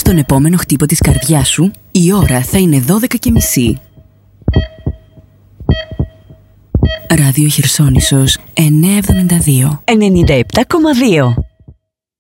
τον επόμενο χτύπο της καρδιάς σου, η ώρα θα είναι 12:30. Ράδιο Χερσόνησος 972 97,2.